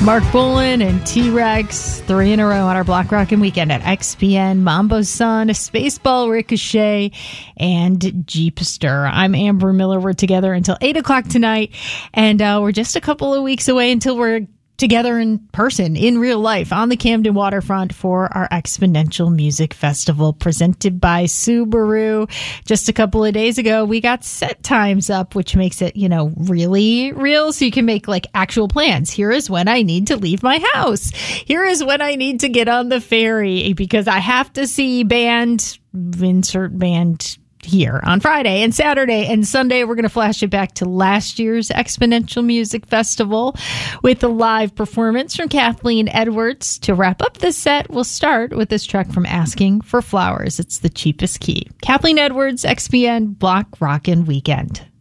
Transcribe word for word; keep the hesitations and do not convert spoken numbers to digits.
Mark Bolan and T-Rex, three in a row on our Block Rockin' Weekend at X P N, Mambo Sun, Spaceball Ricochet, and Jeepster. I'm Amber Miller. We're together until eight o'clock tonight, and uh, we're just a couple of weeks away until we're together in person, in real life, on the Camden waterfront for our Exponential Music Festival presented by Subaru. Just a couple of days ago, we got set times up, which makes it, you know, really real. So you can make like actual plans. Here is when I need to leave my house. Here is when I need to get on the ferry because I have to see band, insert band here on Friday and Saturday and Sunday. We're going to flash it back to last year's Exponential Music Festival with a live performance from Kathleen Edwards. To wrap up this set, we'll start with this track from Asking for Flowers. It's The Cheapest Key. Kathleen Edwards, X P N, Block Rockin' Weekend.